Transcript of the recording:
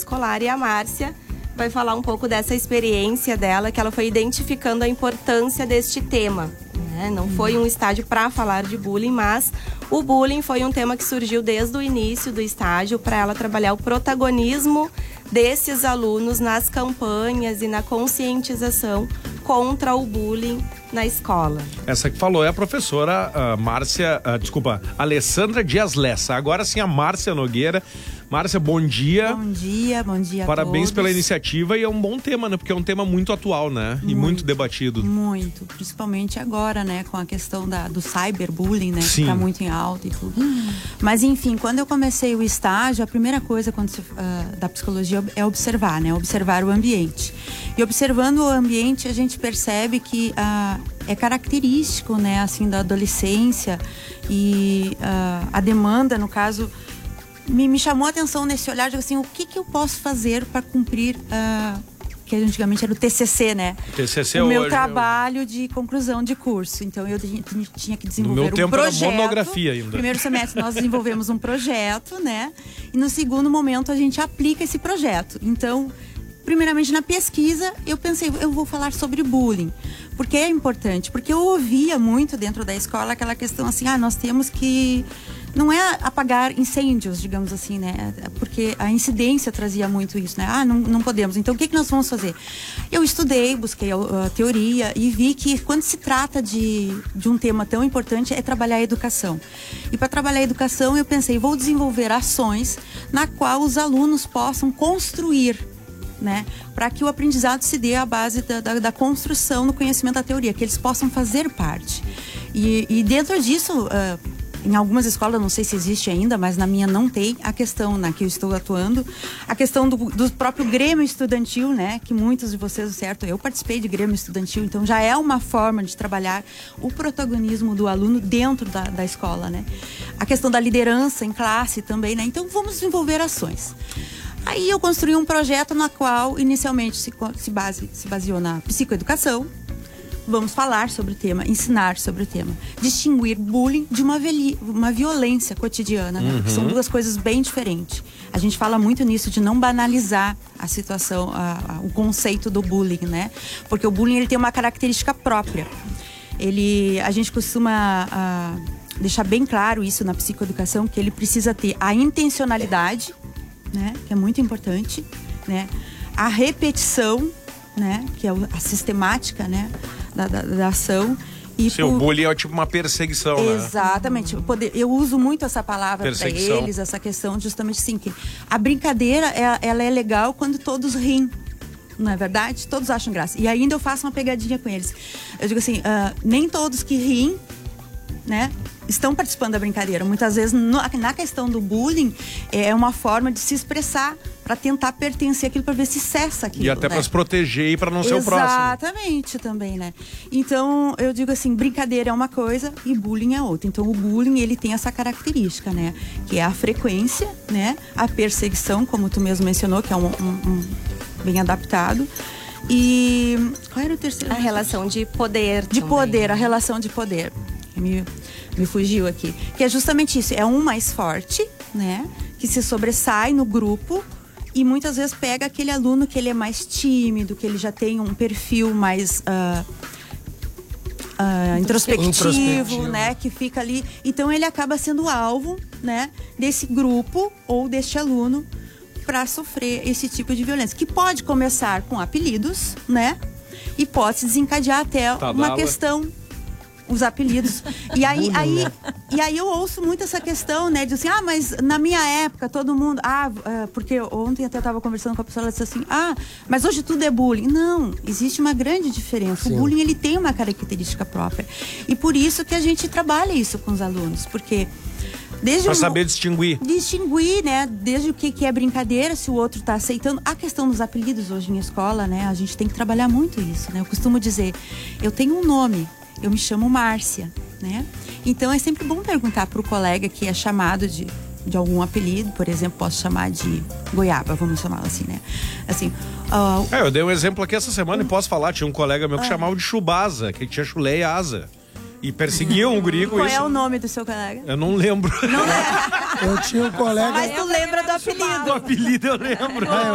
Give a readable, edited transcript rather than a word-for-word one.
escolar. E a Márcia vai falar um pouco dessa experiência dela, que ela foi identificando a importância deste tema. Não foi um estágio para falar de bullying, mas o bullying foi um tema que surgiu desde o início do estágio para ela trabalhar o protagonismo desses alunos nas campanhas e na conscientização contra o bullying na escola. Essa que falou é a professora Alessandra Dias Lessa. Agora sim a Márcia Nogueira. Márcia, bom dia. Bom dia a Parabéns todos. pela iniciativa, e é um bom tema, né? Porque é um tema muito atual, né? E muito debatido. Muito, principalmente agora, né? Com a questão do cyberbullying, né? Sim. Que tá muito em alta e tudo. Mas enfim, quando eu comecei o estágio, a primeira coisa da psicologia é observar, né? Observar o ambiente. E observando o ambiente, a gente percebe que é característico, né? Assim, da adolescência e a demanda, no caso... Me chamou a atenção nesse olhar de assim, o que eu posso fazer para cumprir, que antigamente era o TCC, né? TCC o meu hoje trabalho de conclusão de curso. Então eu tinha que desenvolver no meu tempo projeto. era monografia ainda. No primeiro semestre nós desenvolvemos um projeto, né? E no segundo momento a gente aplica esse projeto. Então, primeiramente na pesquisa, eu pensei, eu vou falar sobre bullying. Porque é importante, porque eu ouvia muito dentro da escola aquela questão assim, nós temos que... Não é apagar incêndios, digamos assim, né? Porque a incidência trazia muito isso, né? Não podemos. Então, o que nós vamos fazer? Eu estudei, busquei a teoria e vi que quando se trata de um tema tão importante é trabalhar a educação. E para trabalhar a educação, eu pensei, vou desenvolver ações na qual os alunos possam construir, né? Para que o aprendizado se dê à base da construção no conhecimento da teoria, que eles possam fazer parte. E dentro disso... em algumas escolas, não sei se existe ainda, mas na minha não tem, a questão na que eu estou atuando, a questão do próprio Grêmio Estudantil, né? Que muitos de vocês, certo? Eu participei de Grêmio Estudantil, então já é uma forma de trabalhar o protagonismo do aluno dentro da escola, né? A questão da liderança em classe também, né? Então vamos desenvolver ações. Aí eu construí um projeto na qual inicialmente se baseou na psicoeducação. Vamos falar sobre o tema, ensinar sobre o tema. Distinguir bullying de uma violência cotidiana, né? São duas coisas bem diferentes. A gente fala muito nisso, de não banalizar a situação, o conceito do bullying, né? Porque o bullying, ele tem uma característica própria. A gente costuma deixar bem claro isso na psicoeducação, que ele precisa ter a intencionalidade, né? Que é muito importante, né? A repetição, né? Que é a sistemática, né? Da ação. E o bullying é tipo uma perseguição, exatamente, né? Eu uso muito essa palavra para eles, essa questão justamente assim, que a brincadeira, ela é legal quando todos riem, não é verdade? Todos acham graça. E ainda eu faço uma pegadinha com eles. Eu digo assim, nem todos que riem, né, estão participando da brincadeira. Muitas vezes, na questão do bullying, é uma forma de se expressar para tentar pertencer àquilo, para ver se cessa aquilo. E até, né, para se proteger e para não ser o próximo. Exatamente, também, né? Então, eu digo assim, brincadeira é uma coisa e bullying é outra. Então, o bullying, ele tem essa característica, né? Que é a frequência, né? A perseguição, como tu mesmo mencionou, que é bem adaptado. E qual era o terceiro? A relação de poder. De poder, a relação de poder. Me fugiu aqui. Que é justamente isso, é um mais forte, né? Que se sobressai no grupo e muitas vezes pega aquele aluno que ele é mais tímido, que ele já tem um perfil mais introspectivo, né? Que fica ali. Então ele acaba sendo alvo, né? Desse grupo ou deste aluno para sofrer esse tipo de violência. Que pode começar com apelidos, né? E pode se desencadear até uma questão... Os apelidos. E aí eu ouço muito essa questão, né? De assim, mas na minha época todo mundo... porque ontem até eu estava conversando com a pessoa, ela disse assim, mas hoje tudo é bullying. Não, existe uma grande diferença. Sim. O bullying, ele tem uma característica própria. E por isso que a gente trabalha isso com os alunos, porque... Para saber distinguir. Distinguir, né? Desde o que é brincadeira, se o outro está aceitando. A questão dos apelidos hoje em escola, né? A gente tem que trabalhar muito isso, né? Eu costumo dizer, eu tenho um nome, eu me chamo Márcia, né? Então é sempre bom perguntar para o colega que é chamado de algum apelido, por exemplo, posso chamar de Goiaba, vamos chamá-la assim, né? Assim, eu dei um exemplo aqui essa semana e posso falar, tinha um colega meu que chamava de Chubasa, que tinha chulé e asa. E perseguiam um guri com isso. Qual é o nome do seu colega? Eu não lembro. Não lembro. Eu tinha um colega... Mas tu lembra do apelido. Do apelido eu lembro.